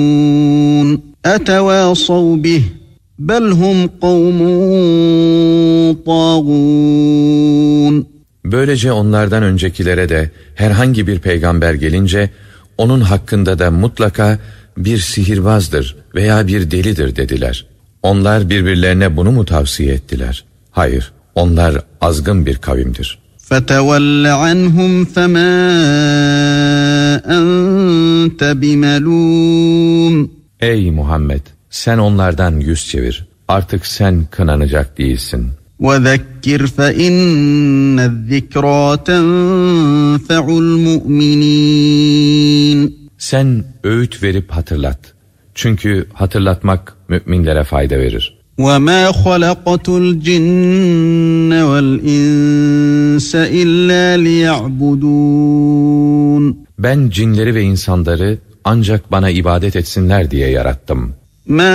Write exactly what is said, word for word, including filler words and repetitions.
أتواصوا به بل هم قوم طاغون. Böylece onlardan öncekilere de herhangi bir peygamber gelince onun hakkında da mutlaka bir sihirbazdır veya bir delidir dediler. Onlar birbirlerine bunu mu tavsiye ettiler? Hayır, onlar azgın bir kavimdir. فَتَوَلَّ عَنْهُمْ فَمَا أَنْتَ بِمَلُومٍ. Ey Muhammed! Sen onlardan yüz çevir. Artık sen kınanacak değilsin. وَذَكِّرْ فَإِنَّ الذِّكْرَى تَنْفَعُ الْمُؤْمِنِينَ. Sen öğüt verip hatırlat. Çünkü hatırlatmak müminlere fayda verir. وَمَا خَلَقْتُ الْجِنَّ وَالْإِنسَ إِلَّا لِيَعْبُدُونَ. Ben cinleri ve insanları ancak bana ibadet etsinler diye yarattım.